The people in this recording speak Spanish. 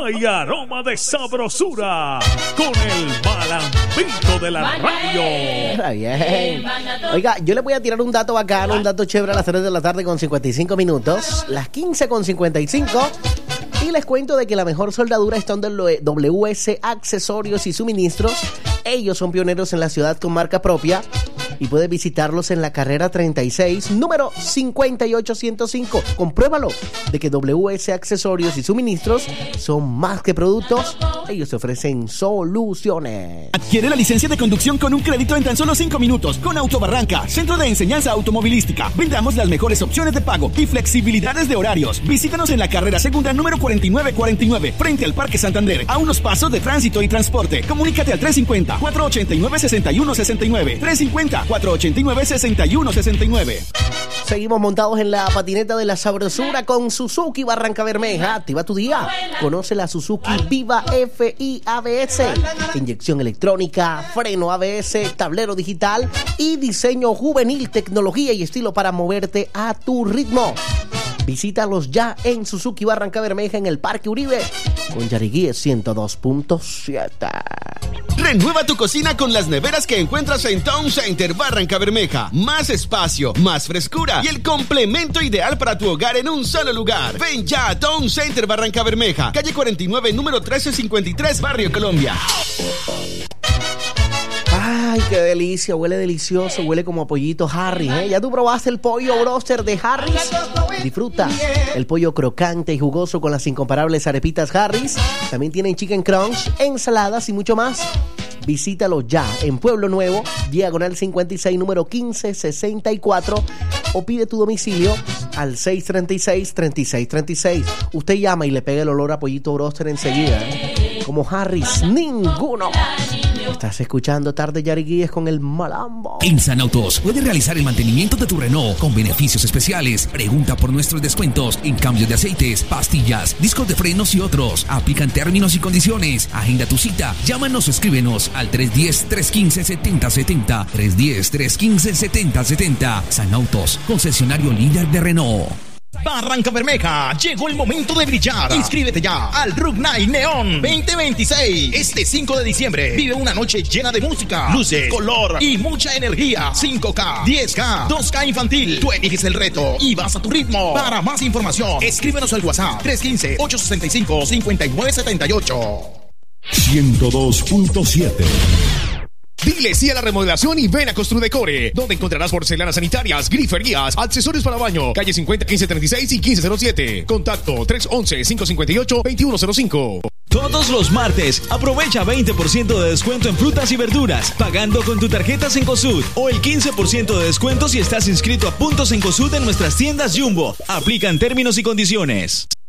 hay aroma de sabrosura con el malambito de la radio. Está bien. Oiga, yo le voy a tirar un dato bacano, un dato chévere a las 3 de la tarde con 55 minutos, las 15 con 55. Y les cuento de que la mejor soldadura está donde WS Accesorios y Suministros. Ellos son pioneros en la ciudad con marca propia. Y puedes visitarlos en la carrera 36, número 58105. Compruébalo de que WS Accesorios y Suministros son más que productos. Ellos te ofrecen soluciones. Adquiere la licencia de conducción con un crédito en tan solo 5 minutos con Autobarranca, Centro de Enseñanza Automovilística. Brindamos las mejores opciones de pago y flexibilidades de horarios. Visítanos en la carrera segunda número 4949, frente al Parque Santander, a unos pasos de Tránsito y Transporte. Comunícate al 350-489-6169. 350-489-6169. Seguimos montados en la patineta de la sabrosura con Suzuki Barranca Bermeja. Activa tu día. Conoce la Suzuki Viva FI ABS. Inyección electrónica, freno ABS, tablero digital y diseño juvenil, tecnología y estilo para moverte a tu ritmo. Visítalos ya en Suzuki Barranca Bermeja en el Parque Uribe con Yariguí 102.7. Renueva tu cocina con las neveras que encuentras en Town Center Barranca Bermeja. Más espacio, más frescura y el complemento ideal para tu hogar en un solo lugar. Ven ya a Town Center Barranca Bermeja, calle 49, número 1353, Barrio Colombia. Ay, qué delicia, huele delicioso, huele como a pollito Harris, ¿eh? ¿Ya tú probaste el pollo broster de Harris? Disfruta el pollo crocante y jugoso con las incomparables arepitas Harris. También tienen chicken crunch, ensaladas y mucho más. Visítalo ya en Pueblo Nuevo, diagonal 56, número 1564, o pide tu domicilio al 636-3636. Usted llama y le pega el olor a pollito broster enseguida, ¿eh? Como Harris, ninguno. Estás escuchando Tarde Yariguíes con el Malambo. En San Autos puedes realizar el mantenimiento de tu Renault con beneficios especiales. Pregunta por nuestros descuentos en cambios de aceites, pastillas, discos de frenos y otros. Aplican términos y condiciones. Agenda tu cita. Llámanos o escríbenos al 310-315-7070. 310-315-7070. San Autos, concesionario líder de Renault. Barranca Bermeja, llegó el momento de brillar. Inscríbete ya al Rock Night Neon 2026. Este 5 de diciembre vive una noche llena de música, luces, color y mucha energía. 5K, 10K, 2K infantil. Tú eliges el reto y vas a tu ritmo. Para más información, escríbenos al WhatsApp 315-865-5978. 102.7. Dile sí a la remodelación y ven a Construdecore, donde encontrarás porcelanas sanitarias, griferías, accesorios para baño, calle 50, 1536 y 1507. Contacto 311-558-2105. Todos los martes, aprovecha 20% de descuento en frutas y verduras, pagando con tu tarjeta Cencosud, o el 15% de descuento si estás inscrito a Puntos Cencosud en nuestras tiendas Jumbo. Aplican términos y condiciones.